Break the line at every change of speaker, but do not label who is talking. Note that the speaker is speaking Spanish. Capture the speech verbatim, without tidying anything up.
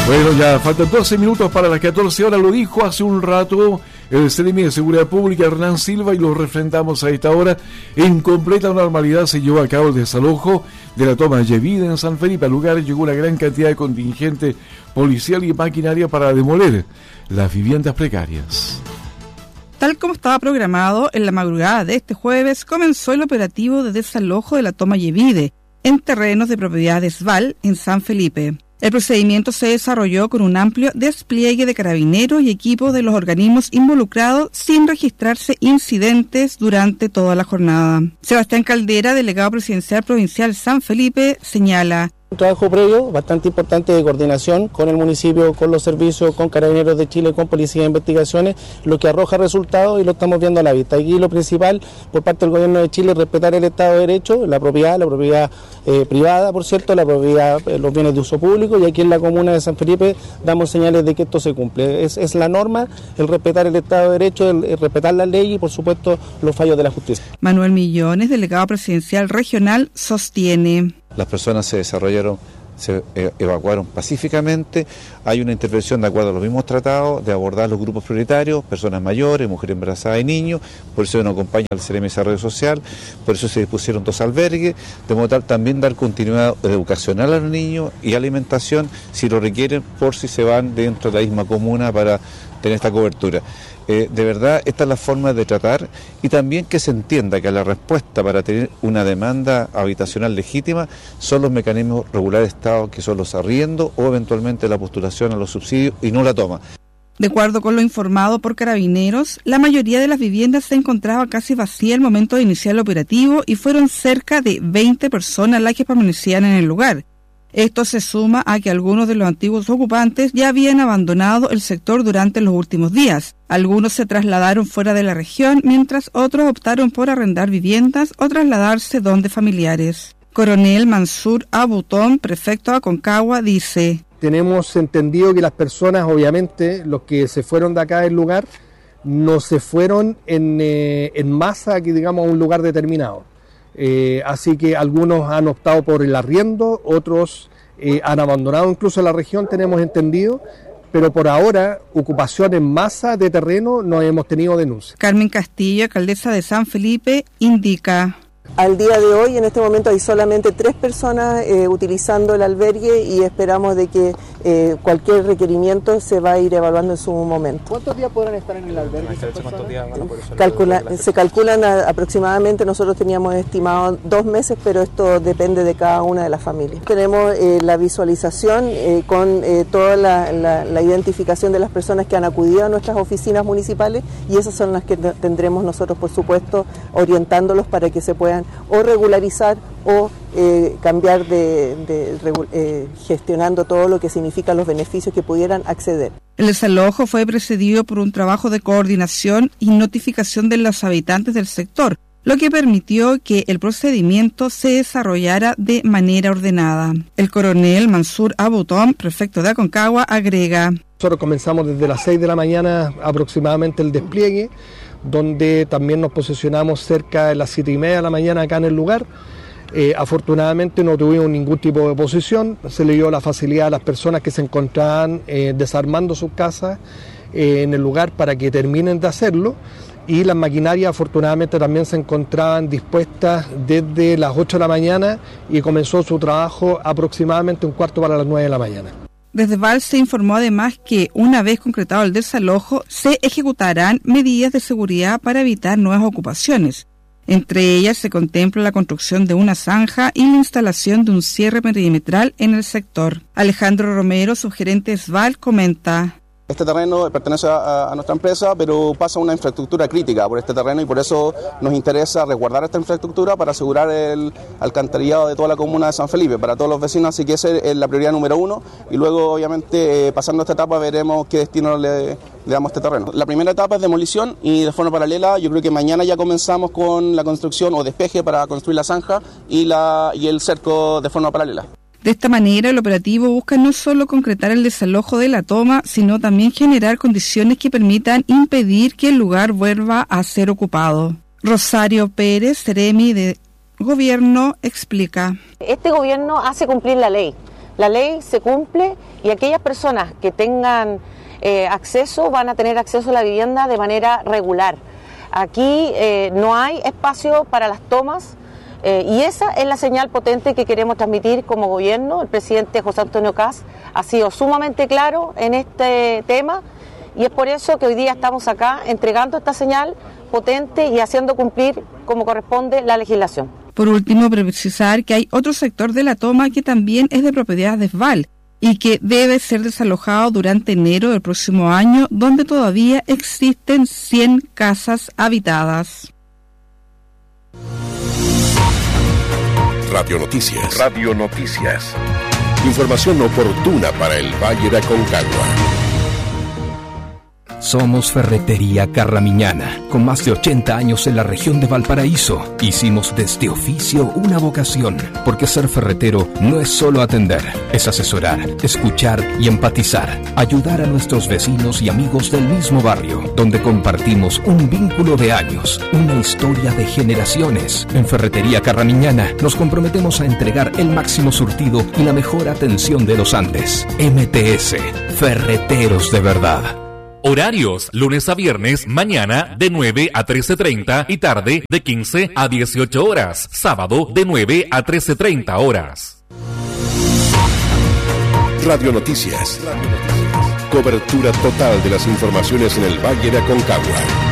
Bueno, ya faltan doce minutos para las catorce horas, lo dijo hace un rato el Seremi de Seguridad Pública, Hernán Silva, y lo refrendamos a esta hora. En completa normalidad se llevó a cabo el desalojo de la toma Yevide en San Felipe. Al lugar llegó una gran cantidad de contingente policial y maquinaria para demoler las viviendas precarias.
Tal como estaba programado, en la madrugada de este jueves comenzó el operativo de desalojo de la toma Yevide en terrenos de propiedad de Sval en San Felipe. El procedimiento se desarrolló con un amplio despliegue de carabineros y equipos de los organismos involucrados sin registrarse incidentes durante toda la jornada. Sebastián Caldera, delegado presidencial provincial San Felipe, señala:
Un trabajo previo bastante importante de coordinación con el municipio, con los servicios, con Carabineros de Chile, con Policía de Investigaciones, lo que arroja resultados y lo estamos viendo a la vista. Aquí lo principal por parte del Gobierno de Chile es respetar el Estado de Derecho, la propiedad, la propiedad eh, privada, por cierto, la propiedad, eh, los bienes de uso público, y aquí en la comuna de San Felipe damos señales de que esto se cumple. Es, es la norma, el respetar el Estado de Derecho, el, el respetar la ley y, por supuesto, los fallos de la justicia.
Manuel Millones, delegado presidencial regional, sostiene:
Las personas se desarrollaron, se evacuaron pacíficamente. Hay una intervención de acuerdo a los mismos tratados de abordar los grupos prioritarios, personas mayores, mujeres embarazadas y niños. Por eso nos acompaña el Seremi de Desarrollo Social, por eso se dispusieron dos albergues, de modo tal también dar continuidad educacional a los niños y alimentación si lo requieren, por si se van dentro de la misma comuna para tener esta cobertura. Eh, de verdad, esta es la forma de tratar, y también que se entienda que la respuesta para tener una demanda habitacional legítima son los mecanismos regulares de Estado, que son los arriendos o eventualmente la postulación a los subsidios, y no la toma.
De acuerdo con lo informado por Carabineros, la mayoría de las viviendas se encontraba casi vacía al momento de iniciar el operativo y fueron cerca de veinte personas las que permanecían en el lugar. Esto se suma a que algunos de los antiguos ocupantes ya habían abandonado el sector durante los últimos días. Algunos se trasladaron fuera de la región, mientras otros optaron por arrendar viviendas o trasladarse donde familiares. Coronel Mansur Abutón, prefecto de Aconcagua, dice:
Tenemos entendido que las personas, obviamente, los que se fueron de acá del lugar, no se fueron en, eh, en masa, aquí digamos, a un lugar determinado. Eh, así que algunos han optado por el arriendo, otros eh, han abandonado incluso la región, tenemos entendido, pero por ahora, ocupación en masa de terreno, no hemos tenido denuncias.
Carmen Castillo, alcaldesa de San Felipe, indica:
Al día de hoy, en este momento, hay solamente tres personas eh, utilizando el albergue, y esperamos de que eh, cualquier requerimiento se va a ir evaluando en su momento.
¿Cuántos días podrán estar en el albergue?
¿Cuántos días van a poder Calcula, se calculan a, aproximadamente, nosotros teníamos estimado dos meses, pero esto depende de cada una de las familias. Tenemos eh, la visualización eh, con eh, toda la, la, la identificación de las personas que han acudido a nuestras oficinas municipales, y esas son las que tendremos nosotros, por supuesto, orientándolos para que se puedan o regularizar o eh, cambiar de, de, de eh, gestionando todo lo que significa los beneficios que pudieran acceder.
El desalojo fue precedido por un trabajo de coordinación y notificación de los habitantes del sector, lo que permitió que el procedimiento se desarrollara de manera ordenada. El coronel Mansur Abutón, prefecto de Aconcagua, agrega:
Nosotros comenzamos desde las seis de la mañana aproximadamente el despliegue, donde también nos posicionamos cerca de las siete y media de la mañana acá en el lugar. Eh, afortunadamente no tuvimos ningún tipo de oposición, se le dio la facilidad a las personas que se encontraban eh, desarmando sus casas eh, en el lugar para que terminen de hacerlo, y las maquinarias afortunadamente también se encontraban dispuestas desde las ocho de la mañana y comenzó su trabajo aproximadamente un cuarto para las nueve de la mañana.
Desde Val se informó además que, una vez concretado el desalojo, se ejecutarán medidas de seguridad para evitar nuevas ocupaciones. Entre ellas se contempla la construcción de una zanja y la instalación de un cierre perimetral en el sector. Alejandro Romero, subgerente de Sval, comenta:
Este terreno pertenece a, a nuestra empresa, pero pasa una infraestructura crítica por este terreno, y por eso nos interesa resguardar esta infraestructura para asegurar el alcantarillado de toda la comuna de San Felipe, para todos los vecinos, así que esa es la prioridad número uno, y luego obviamente eh, pasando esta etapa veremos qué destino le, le damos a este terreno. La primera etapa es demolición, y de forma paralela yo creo que mañana ya comenzamos con la construcción o despeje para construir la zanja y, la, y el cerco de forma paralela.
De esta manera, el operativo busca no solo concretar el desalojo de la toma, sino también generar condiciones que permitan impedir que el lugar vuelva a ser ocupado. Rosario Pérez, Seremi de Gobierno, explica:
Este gobierno hace cumplir la ley. la ley se cumple y aquellas personas que tengan eh, acceso van a tener acceso a la vivienda de manera regular. Aquí eh, no hay espacio para las tomas eh, y esa es la señal potente que queremos transmitir como gobierno. El presidente José Antonio Kast ha sido sumamente claro en este tema y es por eso que hoy día estamos acá entregando esta señal potente y haciendo cumplir como corresponde la legislación.
Por último, precisar que hay otro sector de la toma que también es de propiedad de Esval y que debe ser desalojado durante enero del próximo año, donde todavía existen cien casas habitadas.
Radio Noticias. Radio Noticias. Información oportuna para el Valle de Aconcagua.
Somos Ferretería Carramiñana, con más de ochenta años en la región de Valparaíso. Hicimos de este oficio una vocación, porque ser ferretero no es solo atender, es asesorar, escuchar y empatizar, ayudar a nuestros vecinos y amigos del mismo barrio, donde compartimos un vínculo de años, una historia de generaciones. En Ferretería Carramiñana nos comprometemos a entregar el máximo surtido y la mejor atención de los Andes. M T S, Ferreteros de verdad.
Horarios, lunes a viernes, mañana de nueve a trece treinta y tarde de quince a dieciocho horas. Sábado de nueve a trece treinta horas.
Radio Noticias. Cobertura total de las informaciones en el Valle de Aconcagua.